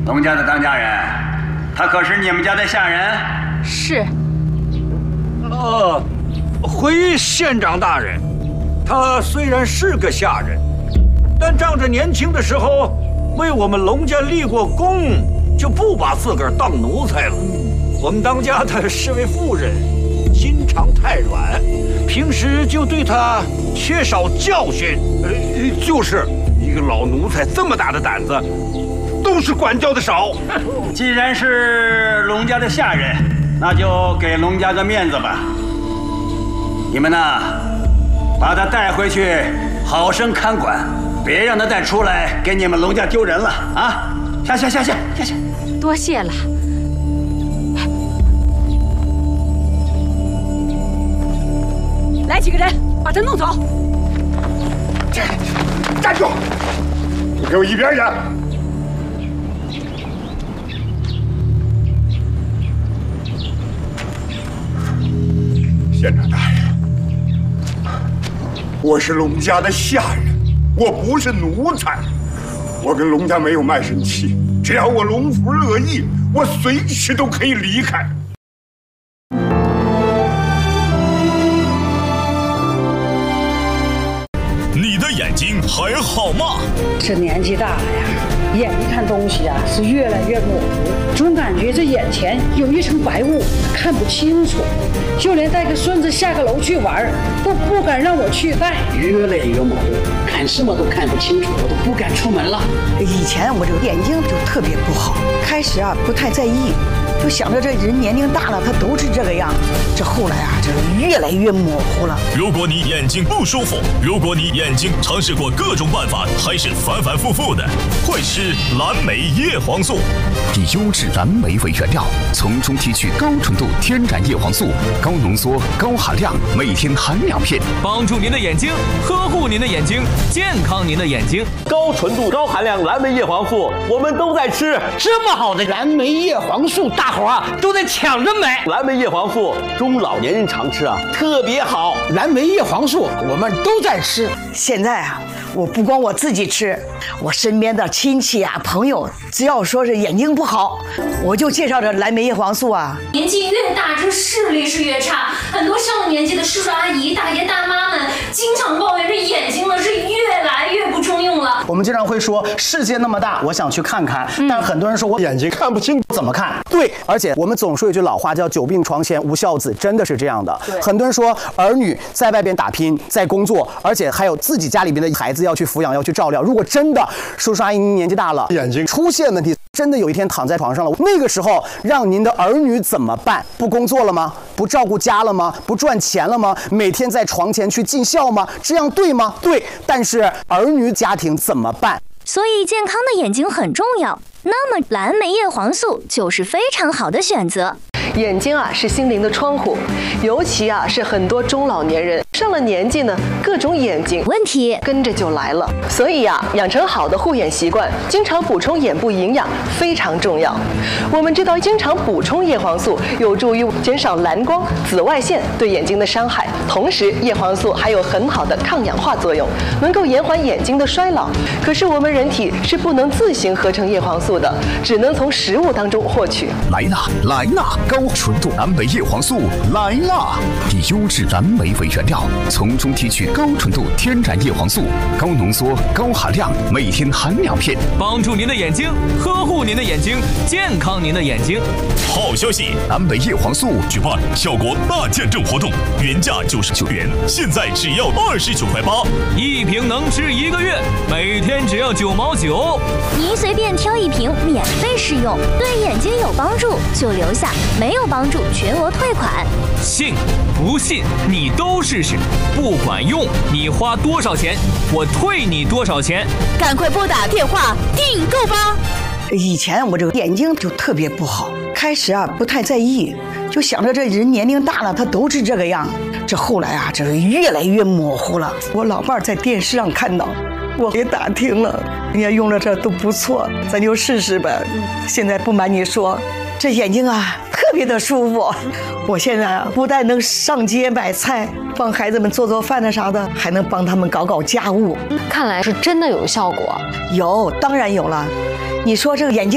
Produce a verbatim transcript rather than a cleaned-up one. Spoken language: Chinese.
龙家的当家人，他可是你们家的下人。 是。 呃，回县长大人，他虽然是个下人，但仗着年轻的时候为我们龙家立过功，就不把自个儿当奴才了。我们当家的是位妇人，心肠太软，平时就对他缺少教训。 呃，就是一个老奴才这么大的胆子，都是管教的少。 既然是龙家的下人，那就给龙家个面子吧。你们呢，把他带回去，好生看管，别让他再出来给你们龙家丢人了啊！下下下下下下， 多谢了。来几个人，把他弄走。 站站住！你给我一边去！县长大人，我是龙家的下人，我不是奴才。我跟龙家没有卖身契，只要我龙府乐意，我随时都可以离开。 你的眼睛还好吗？ 这年纪大了呀，眼睛看东西啊是越来越模糊，总感觉这眼前有一层白雾，看不清楚。就连带个孙子下个楼去玩，都不敢让我去带，越来越模糊，看什么都看不清楚，我都不敢出门了。 以前我这个眼睛就特别不好，开始啊不太在意，就想着这人年龄大了，他都是这个样。这后来啊，这越来越模糊了。 如果你眼睛不舒服，如果你眼睛尝试过各种办法，还是反反复复的，快吃蓝莓叶黄素。 以优质蓝莓为原料，从中提取高纯度天然叶黄素，高浓缩、高含量，每天含两片， 帮助您的眼睛，呵护您的眼睛，健康您的眼睛。 高纯度、高含量蓝莓叶黄素，我们都在吃。 这么好的蓝莓叶黄素，大伙啊都在抢着买。 蓝莓叶黄素中老年人常吃啊，特别好。 蓝莓叶黄素我们都在吃。 现在啊，我不光我自己吃，我身边的亲戚啊、朋友，只要说是眼睛不好，我就介绍这蓝莓叶黄素啊。 年纪越大，这视力是越差。很多上了年纪的叔叔阿姨、大爷大妈们，经常抱怨这眼睛呢是越来越不中用了。 我们经常会说，世界那么大，我想去看看，嗯、但很多人说我眼睛看不清，怎么看？对，而且我们总说一句老话叫“久病床前无孝子”，真的是这样的。很多人说儿女在外边打拼，在工作，而且还有自己家里边的孩子要去抚养，要去照料。如果真的叔叔阿姨年纪大了，眼睛出现问题，真的有一天躺在床上了，那个时候让您的儿女怎么办？不工作了吗？不照顾家了吗？不赚钱了吗？每天在床前去尽孝吗？这样对吗？对。但是儿女家庭怎么办？ 所以健康的眼睛很重要，那么蓝莓叶黄素就是非常好的选择。 眼睛啊是心灵的窗户，尤其啊是很多中老年人上了年纪呢，各种眼睛问题跟着就来了。所以啊，养成好的护眼习惯，经常补充眼部营养非常重要。我们知道，经常补充叶黄素有助于减少蓝光、紫外线对眼睛的伤害，同时叶黄素还有很好的抗氧化作用，能够延缓眼睛的衰老。可是我们人体是不能自行合成叶黄素的，只能从食物当中获取。 来啦，来啦！高纯度蓝莓叶黄素来啦！以优质蓝莓为原料，从中提取高纯度天然叶黄素，高浓缩、高含量，每天含两片， 帮助您的眼睛，呵护您的眼睛，健康您的眼睛。 好消息！蓝莓叶黄素举办效果大见证活动，原价九十九元，现在只要二十九块八， 一瓶能吃一个月，每天只要九毛九。 您随便挑一瓶，免费试用，对眼睛有帮助就留下，没有帮助全额退款。 信不信你都试试，不管用你花多少钱，我退你多少钱。 赶快拨打电话订购吧。 以前我这个眼睛就特别不好，开始啊不太在意，就想着这人年龄大了，他都是这个样。这后来啊，这个越来越模糊了。我老伴儿在电视上看到，我也打听了，人家用了这都不错，咱就试试呗。现在不瞒你说，这眼睛啊特别的舒服。我现在啊不但能上街买菜，帮孩子们做做饭的啥的，还能帮他们搞搞家务。 看来是真的有效果。 有，当然有了。你说这个眼睛